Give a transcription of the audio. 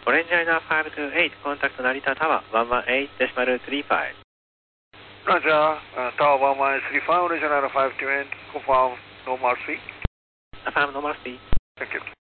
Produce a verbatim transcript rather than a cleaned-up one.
Orange China five two eight, contact Narita Tower one one eight decimal three five. Roger, uh, Tower one one eight three five, Orange China five two eight, confirm normal speed. Affirm normal speed. Thank you.